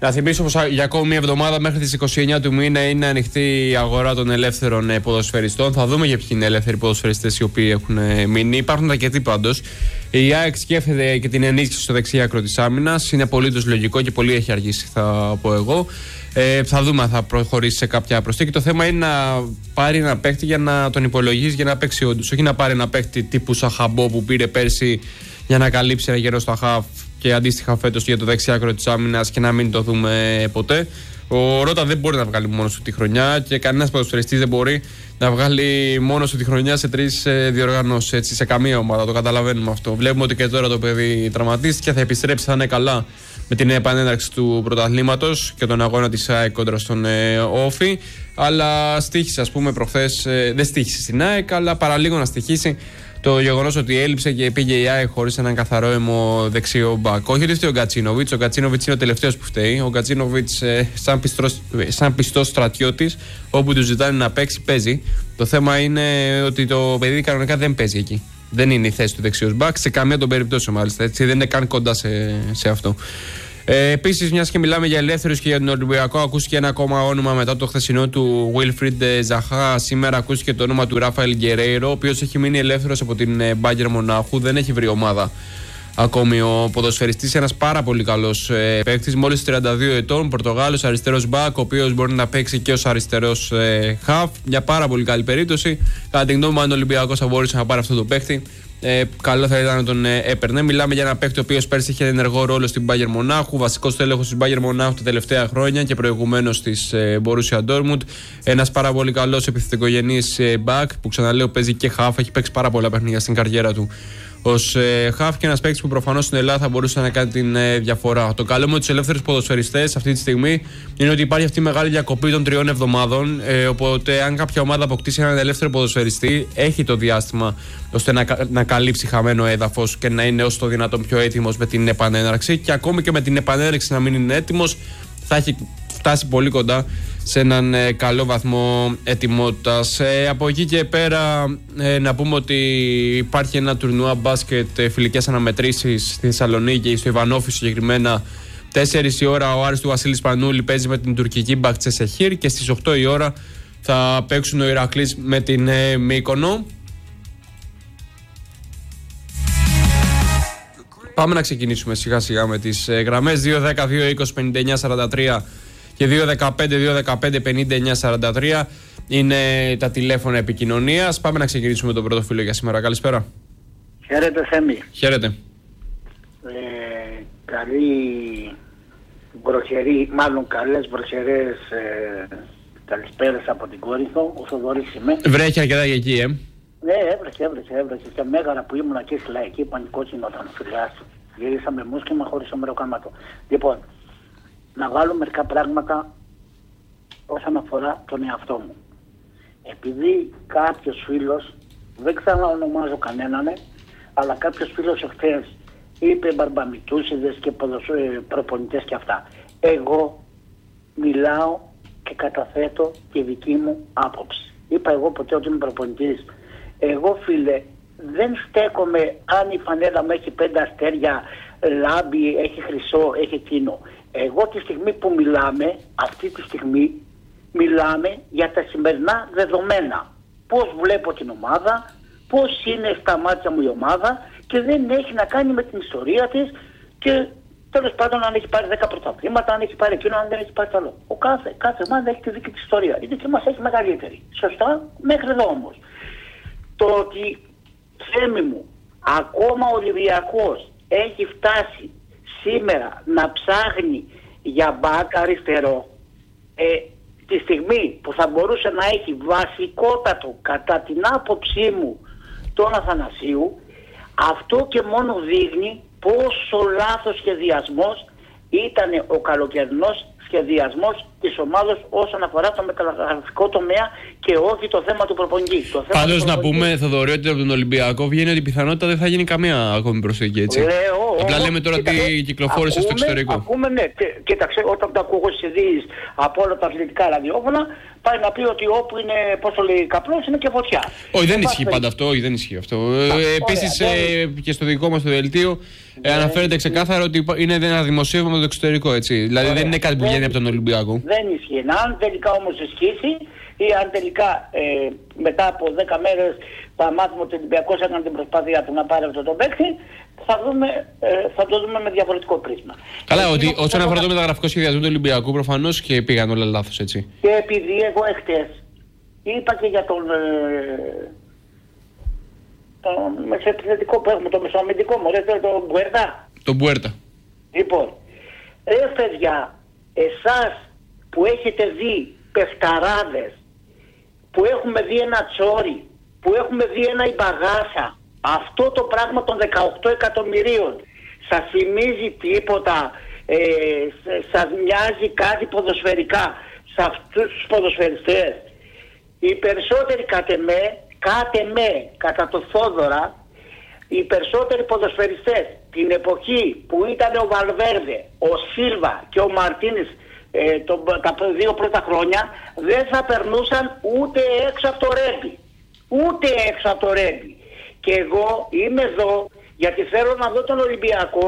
Να θυμίσω πως για ακόμη μια εβδομάδα μέχρι τις 29 του μήνα είναι ανοιχτή η αγορά των ελεύθερων ποδοσφαιριστών. Θα δούμε για ποιοι είναι ελεύθεροι ποδοσφαιριστές οι οποίοι έχουν μείνει. Υπάρχουν αρκετοί πάντως. Η ΑΕΚ σκέφτεται και την ενίσχυση στο δεξί άκρο της άμυνας. Είναι απολύτως λογικό και πολύ έχει αργήσει, θα πω εγώ. Θα δούμε αν θα προχωρήσει σε κάποια προσθήκη. Το θέμα είναι να πάρει ένα παίκτη για να τον υπολογίσει για να παίξει όντως. Όχι να πάρει ένα παίκτη τύπου Σαχαμπό που πήρε πέρσι για να καλύψει ένα γερό στα χαφ και αντίστοιχα φέτος για το δεξί άκρο της άμυνας και να μην το δούμε ποτέ. Ο Ρότα δεν μπορεί να βγάλει μόνος του τη χρονιά και κανένας ποδοσφαιριστής δεν μπορεί να βγάλει μόνος του τη χρονιά σε 3 διοργανώσεις, έτσι, σε καμία ομάδα. Το καταλαβαίνουμε αυτό. Βλέπουμε ότι και τώρα το παιδί τραυματίστηκε, θα επιστρέψει, θα είναι καλά με την επανέναρξη του πρωταθλήματος και τον αγώνα της ΑΕΚ κόντρα στον Όφη. Αλλά στοίχησε, ας πούμε, προχθές, δεν στοίχησε στην ΑΕΚ, αλλά παραλίγο να στοιχήσει το γεγονός ότι έλειψε και πήγε η ΑΕΚ χωρίς έναν καθαρό αιμο δεξιό μπακ. Όχι ότι φταίει ο Γκατσίνοβιτς. Ο Γκατσίνοβιτς είναι ο τελευταίος που φταίει. Ο Γκατσίνοβιτς, σαν πιστός στρατιώτης, όπου του ζητάνε να παίξει, παίζει. Το θέμα είναι ότι το παιδί κανονικά δεν παίζει εκεί. Δεν είναι η θέση του δεξιός μπακ, σε καμία των περιπτώσεων μάλιστα. Έτσι, δεν είναι καν κοντά σε αυτό. Επίσης, μιας και μιλάμε για ελεύθερους και για τον Ολυμπιακό, ακούστηκε ένα ακόμα όνομα μετά το χθεσινό του Wilfried Zaha. Σήμερα ακούστηκε το όνομα του Ράφαελ Γκερέιρο, ο οποίος έχει μείνει ελεύθερος από την Bayern Μονάχου. Δεν έχει βρει ομάδα ακόμη ο ποδοσφαιριστής. Ένας πάρα πολύ καλός παίκτης, μόλις 32 ετών, Πορτογάλος, αριστερός μπακ, ο οποίος μπορεί να παίξει και ως αριστερός χαφ. Μια πάρα πολύ καλή περίπτωση. Κατά την γνώμη μου, αν ο Ολυμπιακός θα μπορούσε να πάρει αυτό το παίκτη, καλό θα ήταν να τον έπαιρνε. Μιλάμε για ένα παίκτη ο οποίος πέρσι είχε ενεργό ρόλο στην Bayern Μονάχου, βασικός τέλεχος της Bayern Μονάχου τα τελευταία χρόνια και προηγουμένως της Borussia Dortmund. Ένας πάρα πολύ καλός επιθετικογενής back που, ξαναλέω, παίζει και half, έχει παίξει πάρα πολλά παιχνίδια στην καριέρα του ως half και ένας παίκτης που προφανώς στην Ελλάδα θα μπορούσε να κάνει την διαφορά. Το καλό με τους ελεύθερους ποδοσφαιριστές αυτή τη στιγμή είναι ότι υπάρχει αυτή η μεγάλη διακοπή των 3 εβδομάδων. Οπότε, αν κάποια ομάδα αποκτήσει έναν ελεύθερο ποδοσφαιριστή, έχει το διάστημα ώστε να καλύψει χαμένο έδαφος και να είναι όσο το δυνατόν πιο έτοιμος με την επανέναρξη. Και ακόμη και με την επανέναρξη να μην είναι έτοιμος, θα έχει φτάσει πολύ κοντά σε έναν καλό βαθμό ετοιμότητας. Από εκεί και πέρα να πούμε ότι υπάρχει ένα τουρνουά μπάσκετ φιλικές αναμετρήσεις στη Θεσσαλονίκη, στο Ιβανόφι συγκεκριμένα. 4 η ώρα ο Άρης του Βασίλη Σπανούλη παίζει με την τουρκική Μπαχτσεσεχήρ και στις 8 η ώρα θα παίξουν ο Ηρακλής με την Μύκονο. Πάμε να ξεκινήσουμε σιγά σιγά με τις γραμμές 2-10, 2-20, 59-43 και 2-15, 59-43 είναι τα τηλέφωνα επικοινωνίας. Πάμε να ξεκινήσουμε με τον πρώτο φίλο για σήμερα. Καλησπέρα. Χαίρετε, Θέμη. Χαίρετε. Καλή βροχερή, μάλλον καλές βροχερές καλησπέρες από την Κόρινθο. Ο Θοδωρής είμαι. Βρέχει αρκετά για εκεί, Ναι, έβρεχε. Και Μέγαρα που ήμουν και στη Λαϊκή, πανικός γινόταν ο φιλιάς. Γυρίσαμε μουσκεμα χωρίς ομεροκάματο. Λοιπόν, να βάλω μερικά πράγματα όσον αφορά τον εαυτό μου. Επειδή κάποιος φίλος, δεν ξαναονομάζω κανέναν, αλλά κάποιος φίλος εχθές είπε μπαρμπαμιτούσιδες και προπονητές και αυτά. Εγώ μιλάω και καταθέτω τη δική μου άποψη. Είπα εγώ ποτέ ότι είμαι προπονητής. Εγώ, φίλε, δεν στέκομαι αν η φανέλα μου έχει 5 αστέρια, λάμπει, έχει χρυσό, έχει εκείνο. Εγώ τη στιγμή που μιλάμε, αυτή τη στιγμή μιλάμε για τα σημερινά δεδομένα. Πώς βλέπω την ομάδα, πώς είναι στα μάτια μου η ομάδα και δεν έχει να κάνει με την ιστορία της και τέλος πάντων αν έχει πάρει 10 πρωταθλήματα, αν έχει πάρει εκείνο, αν δεν έχει πάρει το άλλο. Κάθε ομάδα έχει τη δική της ιστορία. Η δική μας έχει μεγαλύτερη. Σωστά, μέχρι εδώ όμως. Το ότι, Θέμη μου, ακόμα ο Ολυμπιακός έχει φτάσει σήμερα να ψάχνει για μπακ αριστερό, τη στιγμή που θα μπορούσε να έχει βασικότατο κατά την άποψή μου τον Αθανασίου, αυτό και μόνο δείχνει πόσο λάθος σχεδιασμός ήταν ο καλοκαιρινός σχεδιασμός της ομάδας όσον αφορά το μεταγραφικό τομέα και όχι το θέμα του προπονητή. Πάντως να πούμε, Θοδωρή, ότι από τον Ολυμπιακό βγαίνει ότι πιθανότητα δεν θα γίνει καμία ακόμη προσθήκη, έτσι. Απλά λέμε τώρα ότι κυκλοφόρησε στο εξωτερικό. Ακούμε, ναι. Κοίταξε, όταν το ακούω στις ειδήσεις από όλα τα αθλητικά ραδιόφωνα, πάει να πει ότι όπου είναι, πώς το λέει, καπνός, είναι και φωτιά. Όχι, δεν ισχύει πάντα αυτό. Όχι, δεν ισχύει αυτό. Επίσης, και στο δικό μας το δελτίο αναφέρεται ξεκάθαρα ότι είναι ένα δημοσίευμα με το εξωτερικό, έτσι. Δηλαδή δεν είναι κάτι που βγαίνει από τον Ολυμπιακό. Δεν ισχύει. Αν τελικά όμως ισχύσει, ή αν τελικά μετά από 10 μέρες θα μάθουμε ότι ο Ολυμπιακός έκανε την προσπάθεια του να πάρει αυτό το παίκτη, θα το δούμε με διαφορετικό πρίσμα. Καλά, ότι όσον αφορά το μεταγραφικό σχεδιασμό του Ολυμπιακού, προφανώς και πήγαν όλα λάθος, έτσι. Και επειδή εγώ εχθές είπα και για τον μεσοεπιθετικό που έχουμε, το μεσοαμυντικό μου, τον Μπουέρτα. Τον Μπουέρτα. Λοιπόν, παιδιά, εσάς που έχετε δει παιχταράδες, που έχουμε δει ένα Τσόρι, που έχουμε δει ένα Ιμπαγάσα, αυτό το πράγμα των 18 εκατομμυρίων σας θυμίζει τίποτα, σας μοιάζει κάτι ποδοσφαιρικά σε αυτούς τους ποδοσφαιριστές? Οι περισσότεροι κάτε με, κατά το Θόδωρα, οι περισσότεροι ποδοσφαιριστές την εποχή που ήταν ο Βαλβέρδε, ο Σίλβα και ο Μαρτίνης τα 2 πρώτα χρόνια, δεν θα περνούσαν ούτε έξω από το Ρέμπι. Ούτε έξω από το Ρέμπι. Και εγώ είμαι εδώ γιατί θέλω να δω τον Ολυμπιακό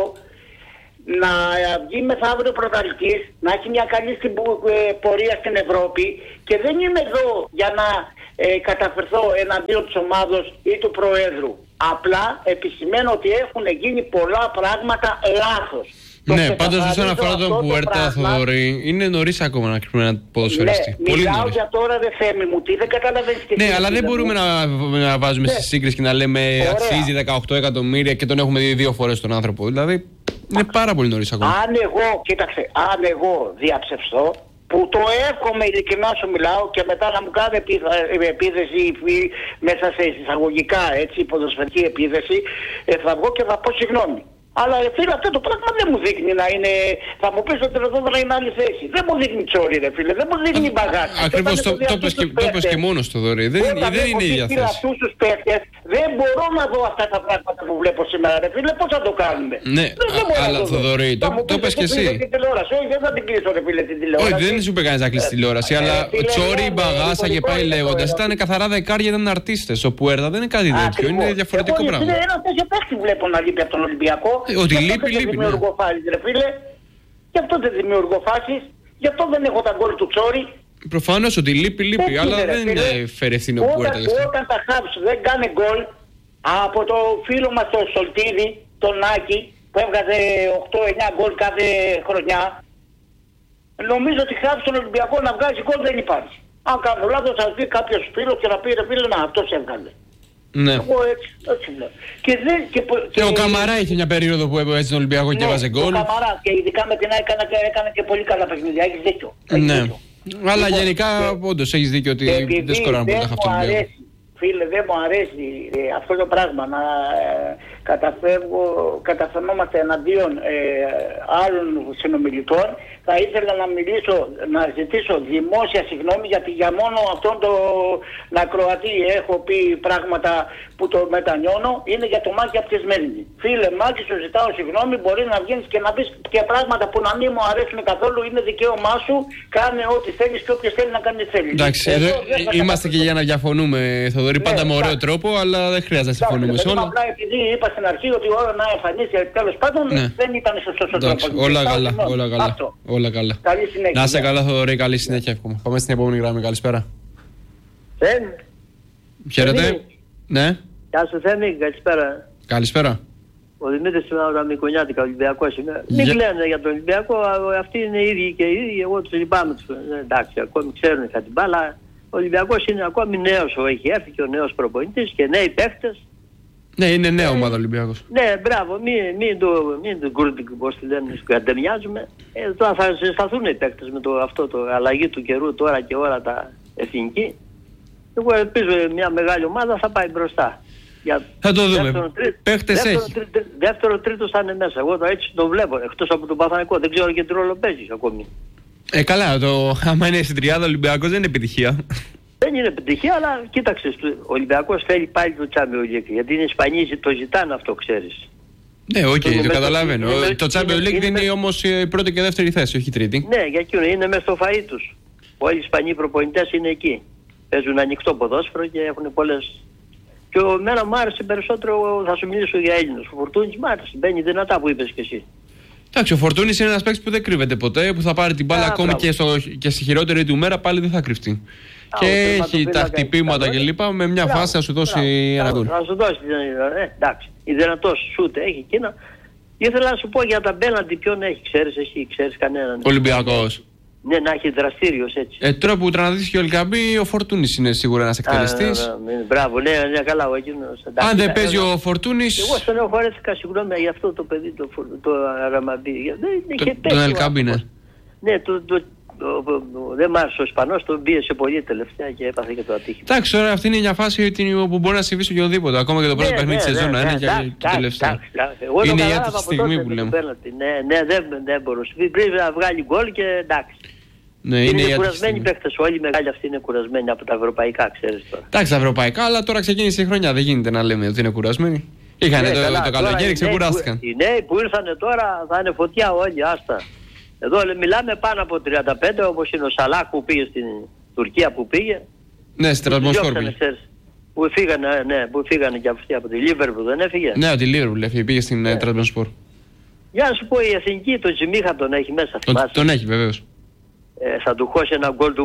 να βγει μεθαύριο πρωταθλητής, να έχει μια καλή πορεία στην Ευρώπη, και δεν είμαι εδώ για να καταφερθώ εναντίον της ομάδος ή του Προέδρου. Απλά επισημαίνω ότι έχουν γίνει πολλά πράγματα λάθος. Ναι, πάντως όσον αφορά τον Πουέρτα, Θοδωρή, είναι νωρίς ακόμα να κρίνουμε έναν ποδοσφαιριστή. Ναι, μιλάω για τώρα, δε Θέμη μου, τι δεν καταλαβαίνεις. Ναι, αλλά δεν μπορούμε να βάζουμε στη σύγκριση και να λέμε αξίζει 18 εκατομμύρια και τον έχουμε δει 2 φορές τον άνθρωπο. Δηλαδή είναι πάρα πολύ νωρίς ακόμα. Αν εγώ διαψευστώ, που το εύχομαι, ειλικρινά σου μιλάω, και μετά να μου κάνει επίθεση μέσα σε εισαγωγικά, έτσι, ποδοσφαιρική επίθεση, θα βγω και θα πω συγγνώμη. Αλλά φίλε, αυτό το πράγμα δεν μου δείχνει να είναι. Θα μου πεις ότι εδώ δεν είναι άλλη θέση. Δεν μου δείχνει Τσόρι, ρε φίλε, δεν μου δείχνει Μπαγάτη. Ακριβώς το πες και μόνος το Δωρή. Δεν είναι η ίδια θέση. Αυτούς τους παίκτες δεν μπορώ να δω αυτά τα πράγματα που βλέπω σήμερα, ρε φίλε, πώς θα το κάνουμε. Ναι, αλλά Θοδωρή, το πες και εσύ. Όχι, δεν θα την κλείσω, ρε φίλε, την τηλεόραση. Όχι, δεν σου είπε κανείς να κλείσει τηλεόραση, αλλά Τσόρι, Μπαγάσα και πάει λέγοντας ήταν καθαρά δεκάρια, ήταν αρτίστες. Ο Πουέρτα δεν είναι κάτι τέτοιο, είναι διαφορετικό πράγμα. Ένα τέτοιο παίκτη βλέπω να λείπει από τον Ολυμπιακό. Ότι λείπει. Ρε φίλε, γι' αυτό δεν δημιουργώ φάσεις, γι' αυτό δεν έχω τα γκολ του Τσόρι. Προφανώς ότι λείπει, αλλά δεν φέρει ευθύνη ο Πουέρτα. Όταν τα χάψ δεν κάνει γκολ, από το φίλο μας τον Σολτίδη, τον Άκη, που έβγαζε 8-9 γκολ κάθε χρονιά, νομίζω ότι χάψ τον Ολυμπιακό να βγάζει γκολ δεν υπάρχει. Αν κάνω λάθος θα δει κάποιος φίλος και να πει, ρε φίλε, να, αυτός έβγαλε. Ναι. Εγώ έτσι λέω. Και ο Καμαρά είχε μια περίοδο που έπαιζε στον Ολυμπιακό και έβαζε γκολ. Ο Καμαρά, και ειδικά με την ΑΕΚ έκανε και πολύ καλά παιχνίδια. Έχεις δίκιο. Ναι. Αλλά γενικά όντως έχεις δίκιο ότι δεν σκοράρουν πολύ αυτό το Ολυμπιακό. Φίλε, δεν μου αρέσει αυτό το πράγμα να καταφερνόμαστε εναντίον άλλων συνομιλητών. Θα ήθελα να ζητήσω δημόσια συγγνώμη, γιατί για μόνο αυτόν τον ακροατή έχω πει πράγματα που το μετανιώνω. Είναι για το Μάκη από τη Σμέρνη. Φίλε Μάκη, σου ζητάω συγγνώμη, μπορεί να βγαίνεις και να πεις και πράγματα που να μην μου αρέσουν καθόλου. Είναι δικαίωμά σου, κάνε ό,τι θέλεις και όποιος θέλει να κάνει θέλει. Εντάξει, εδώ είμαστε και για να διαφωνούμε, Θοδωρή, πάντα με ωραίο τρόπο, αλλά δεν χρειάζεται να συμφωνούμε σε όλα. Απλά επειδή είπα στην αρχή ότι ώρα να εμφανίσει τέλος πάντων, δεν ήταν σωστός ο τρόπος. Όλα καλά. Καλή συνέχεια. Να είσαι καλά, Θοδωρή, καλή συνέχεια εύχομαι. Πάμε στην επόμενη γραμμή. Καλησπέρα. Χαίρετε. Ναι. Γεια σου, Θέμη, καλησπέρα. Καλησπέρα. Ο Δημήτρης του Μικρονιάτικα, Ολυμπιακός είμαι. Μην λένε για τον Ολυμπιακό, αυτοί είναι οι ίδιοι και οι ίδιοι, εγώ τους λυπάμαι. Εντάξει, ακόμη ξέρουν κάτι μπάλα. Ο Ολυμπιακός είναι ακόμη νέος, έχει έρθει και ο νέος προπονητής και νέοι παίχτες. Ναι, είναι νέα ομάδα Ολυμπιακός. Ναι, μπράβο, μην το γκουρντικ, πώς τη λένε, σκαντεμιάζουμε. Τώρα θα συσταθούν οι παίκτες με αυτό το αλλαγή του καιρού τώρα και ώρα τα εθνική. Εγώ ελπίζω μια μεγάλη ομάδα θα πάει μπροστά. Θα το δούμε. Παίχτες έχει. Δεύτερο, τρίτο θα είναι μέσα. Εγώ έτσι το βλέπω. Εκτός από τον Παθηναϊκό. Δεν ξέρω και τι ρόλο παίζει ακόμη. Καλά, άμα είναι στην τριάδα Ολυμπιακός δεν είναι επιτυχία. Δεν είναι επιτυχία, αλλά κοίταξε, ο Ολυμπιακός θέλει πάλι το Champions League. Γιατί οι Ισπανοί το ζητάνε αυτό, ξέρεις. Ναι, οκ, το καταλαβαίνω. Το Champions League είναι όμως η πρώτη και δεύτερη θέση, όχι η τρίτη. Ναι, για εκείνο είναι μέσα στο φαΐ τους. Όλοι οι Ισπανοί προπονητές είναι εκεί. Παίζουν ανοιχτό ποδόσφαιρο και έχουν πολλές. Και εμένα μου άρεσε περισσότερο, θα σου μιλήσω για Έλληνες. Ο Φορτούνης μου άρεσε, μπαίνει δυνατά που είπες και εσύ. Εντάξει, ο Φορτούνης είναι ένας παίκτης που δεν κρύβεται ποτέ, που θα πάρει την μπάλα ακόμη και στη χειρότερη του μέρα πάλι δεν θα κρυφτεί. Και έχει τα χτυπήματα κλπ. Με μια φάση να σου δώσει ένα γκολ. Να σου δώσει, εντάξει. Η δυνατός σούτ έχει εκείνα. Ήθελα να σου πω για τα μπέναντι ποιον έχει, ξέρεις εσύ, ξέρεις κανέναν. Ολυμπιακός. Ναι, να έχει δραστήριος έτσι. Τώρα που τραναδίσει και ο Ελκαμπή, ο Φορτούνης είναι σίγουρα ένας εκτελεστής. Μπράβο, ναι, καλά ο εκείνος. Αν δεν παίζει ο Φορτούνης. Εγώ στενοχωρέθηκα, συγγνώμη για αυτό το παιδί, το Αραμαμπή. Τον Ελκαμπή, ναι. Ναι, δεν μ' άρεσε ο Ισπανός, τον πίεσε πολύ τελευταία και έπαθε και το ατύχημα. Εντάξει, τώρα αυτή είναι μια φάση που μπορεί να συμβεί σε οποιοδήποτε. Ακόμα και το πρώτο παιχνίδι τη σεζόν είναι και το τελευταίο. Είναι η έτοιμη στιγμή που λέμε. Ναι, δεν μπορούσε. Πρέπει να βγάλει γκολ και εντάξει. Ναι, είναι κουρασμένοι παίκτες. Όλοι οι μεγάλοι αυτοί είναι κουρασμένοι από τα ευρωπαϊκά, ξέρεις τώρα. Εντάξει, τα ευρωπαϊκά, αλλά τώρα ξεκίνησε η χρονιά. Δεν γίνεται να λέμε ότι είναι κουρασμένοι. Είχαν το καλοκαίρι, ξεκουράστηκαν. Οι νέοι που ήρθαν τώρα θα είναι φωτιά όλοι, άστα. Εδώ μιλάμε πάνω από 35, όπως είναι ο Σαλάχ που πήγε στην Τουρκία που πήγε. Ναι, στην Τρασμοσπόρ πήγε. Που φύγανε και αυτοί από τη Λίβερπουλ, δεν έφυγε. Ναι, από τη Λίβερπουλ έφυγε, πήγε στην Τρασμοσπόρ. Για να σου πω, η εθνική, τον Τζιμίχα τον έχει μέσα, θυμάσαι. Τον έχει, βεβαίως. Θα του χώσει ένα γκολ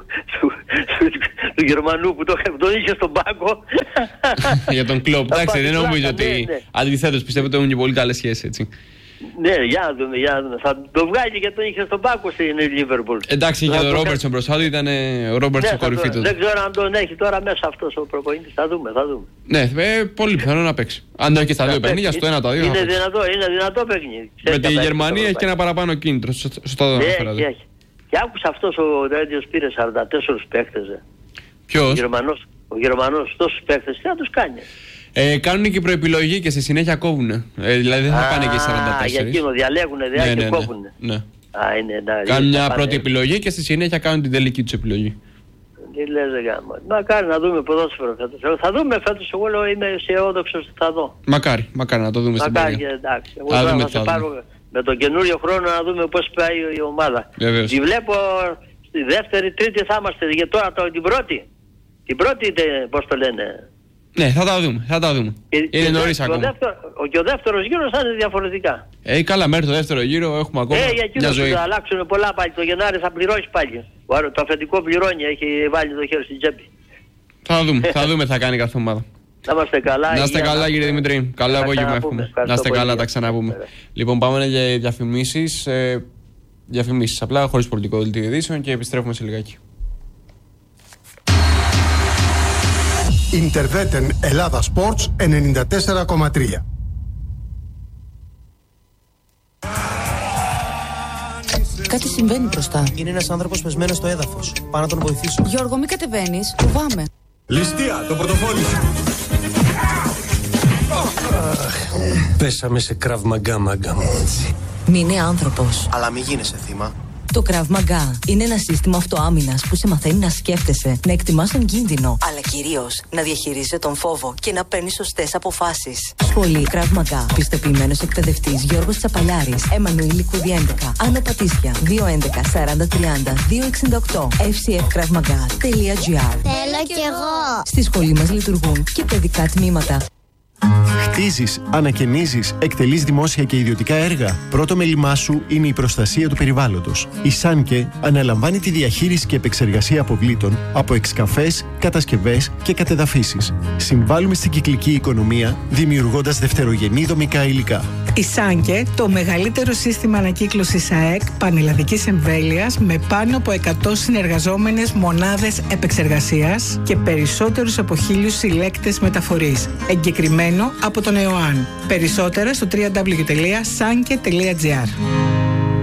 του Γερμανού που τον είχε στον πάγκο. Για τον Κλοπ, εντάξει, δεν νομίζω ότι. Αντιθέτως, πιστεύω ότι έχουν και πολύ καλές σχέσεις, έτσι. Ναι, για να δούμε. Θα το βγάλει και τον είχε στον πάγκο στην Λίβερπουλ. Εντάξει, είχε τον Ρόμπερτσον μπροστά του, ήταν ο Ρόμπερτσον κορυφή του. Δεν ξέρω αν τον έχει τώρα μέσα αυτός ο προπονητής, θα δούμε. Ναι, πολύ πιθανό να παίξει. Αν δεν έχει στα δύο παιχνίδια, στο ένα τα δύο. Είναι δυνατό παιχνίδι. Με τη Γερμανία έχει και ένα παραπάνω κίνητρο. Σωστά το αναφέρατε. Και άκουσα αυτός ο Ρέντιος πήρε 44 παίκτες. Ποιος? Ο Γερμανός τόσους παίκτες τι θα τους κάνει. Κάνουν και προεπιλογή και στη συνέχεια κόβουνε. Δηλαδή δεν θα πάνε και 44. Για εκείνο διαλέγουνε και κόβουνε. Ναι. Κάνουν μια πρώτη επιλογή και στη συνέχεια κάνουν την τελική τους επιλογή. Τι λες γάμο. Μακάρι να δούμε ποδόσφαιρο φέτος. Θα δούμε φέτος, εγώ είμαι αισιόδοξος ότι θα δω. Μακάρι να το δούμε στην πορεία. Μακάρι, εντάξει. Εγώ θα σε πάρω με τον καινούριο χρόνο να δούμε πώς πάει η ομάδα. Τη βλέπω στη δεύτερη, τρίτη θα είμαστε. Για τώρα την πρώτη. Την πρώτη, πώς το λένε. Ναι, θα τα δούμε. Είναι νωρίς ακόμα. Και ο δεύτερος γύρος θα είναι διαφορετικά. Καλά, μέχρι το δεύτερο γύρο έχουμε ακόμα μια ζωή. Θα αλλάξουν πολλά πάλι. Το Γενάρη θα πληρώσει πάλι. Το αφεντικό πληρώνει, έχει βάλει το χέρι στην τσέπη. Θα δούμε τι θα κάνει κάθε ομάδα. Να είμαστε καλά. Να είστε καλά, κύριε Δημήτρη. Καλό απόγευμα εύχομαι. Να είστε καλά, τα ξαναπούμε. Λοιπόν, πάμε για διαφημίσεις. Διαφημίσεις απλά, χωρίς πολιτικό δελτίο ειδήσεων και επιστρέφουμε σε λιγάκι. Interveten Ελλάδα Sports 94,3. Κάτι συμβαίνει μπροστά. Είναι ένας άνθρωπος πεσμένος στο έδαφος. Πάω να τον βοηθήσω. Γιώργο, μην κατεβαίνεις. Φοβάμαι. Ληστεία, το πορτοφόλι. Πέσαμε σε Krav Maga, μάγκα μου. Μην είναι άνθρωπος. Αλλά μην γίνεσαι θύμα. Το Krav Maga είναι ένα σύστημα αυτοάμυνας που σε μαθαίνει να σκέφτεσαι, να εκτιμάς τον κίνδυνο, αλλά κυρίως να διαχειρίζεσαι τον φόβο και να παίρνεις σωστές αποφάσεις. Σχολή Krav Maga. Πιστοποιημένος εκπαιδευτής Γιώργος Τσαπαλιάρης, Εμμανουήλ Κούδη 11, Άνω Πατήσια, 211 40 30 268, fcfkravmaga.gr. Θέλω κι εγώ. Στη σχολή μας λειτουργούν και παιδικά τμήματα. Χτίζεις, ανακαινίζεις, εκτελείς δημόσια και ιδιωτικά έργα. Πρώτο μέλημά σου είναι η προστασία του περιβάλλοντος. Η Σάνκε αναλαμβάνει τη διαχείριση και επεξεργασία αποβλήτων από εξκαφές, κατασκευές και κατεδαφίσεις. Συμβάλλουμε στην κυκλική οικονομία, δημιουργώντας δευτερογενή δομικά υλικά. Η Σάνκε, το μεγαλύτερο σύστημα ανακύκλωσης ΑΕΚ πανελλαδικής εμβέλειας με πάνω από 100 συνεργαζόμενες μονάδες επεξεργασίας και περισσότερους από 1.000 συλλέκτες μεταφορής. Εγκεκριμένο από τον ΕΟΑΝ. Περισσότερα στο www.sanke.gr.